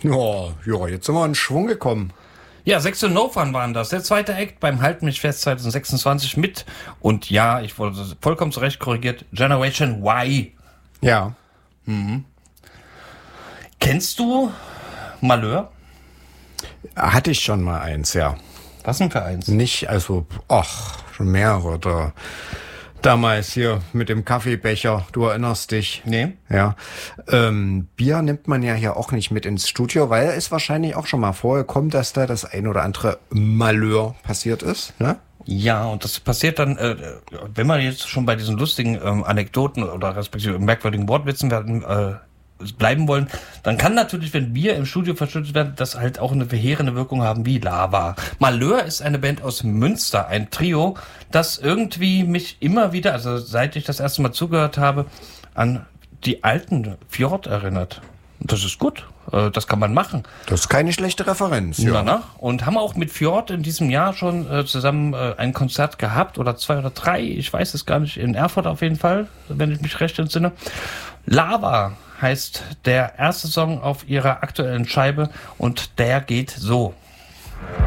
Ja, jetzt sind wir in Schwung gekommen. Ja, Sechste No-Fun waren das. Der zweite Act beim Halt mich fest 2026 mit. Und ja, ich wurde vollkommen zurecht korrigiert. Generation Y. Ja. Kennst du Malheur? Hatte ich schon mal eins, ja. Was denn für eins? Nicht, also, schon mehrere. Damals hier mit dem Kaffeebecher, du erinnerst dich. Nee. Ja. Bier nimmt man ja hier auch nicht mit ins Studio, weil es wahrscheinlich auch schon mal vorgekommen, dass da das ein oder andere Malheur passiert ist, ne? Ja, und das passiert dann, wenn wir jetzt schon bei diesen lustigen Anekdoten oder respektive merkwürdigen Wortwitzen bleiben wollen, dann kann natürlich, wenn Bier im Studio verschüttet wird, das halt auch eine verheerende Wirkung haben wie Lava. Malheur ist eine Band aus Münster, ein Trio, das irgendwie mich immer wieder, also seit ich das erste Mal zugehört habe, an die alten Fjord erinnert. Das ist gut, das kann man machen. Das ist keine schlechte Referenz, ja. Na. Und haben auch mit Fjord in diesem Jahr schon zusammen ein Konzert gehabt, oder 2 oder 3, ich weiß es gar nicht, in Erfurt auf jeden Fall, wenn ich mich recht entsinne. Lava heißt der erste Song auf ihrer aktuellen Scheibe und der geht so.